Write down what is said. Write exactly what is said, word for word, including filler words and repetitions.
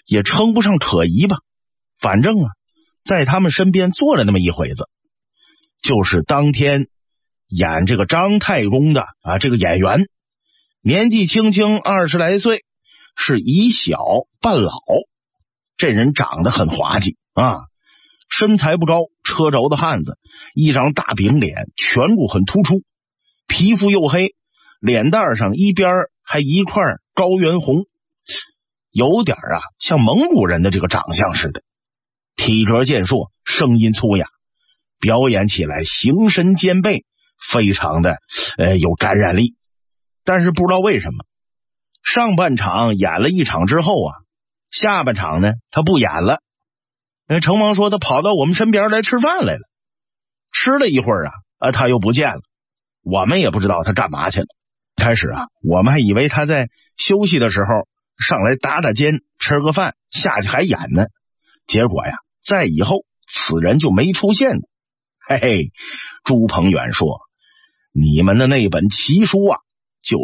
也称不上可疑吧，反正啊，在他们身边坐了那么一会子。就是当天演这个张太公的啊，这个演员年纪轻轻二十来岁，是以小扮老，这人长得很滑稽啊，身材不高，车轴的汉子，一张大饼脸，颧骨很突出，皮肤又黑，脸蛋上一边还一块高原红，有点啊像蒙古人的这个长相似的，体格健硕，声音粗哑，表演起来形神兼备，非常的呃有感染力。但是不知道为什么，上半场演了一场之后啊，下半场呢他不演了。那程芒说他跑到我们身边来吃饭来了，吃了一会儿啊，啊他又不见了，我们也不知道他干嘛去了。开始啊，我们还以为他在休息的时候上来打打肩，吃个饭，下去还演呢。结果呀，在以后此人就没出现过。嘿嘿，朱鹏远说，你们的那本奇书啊，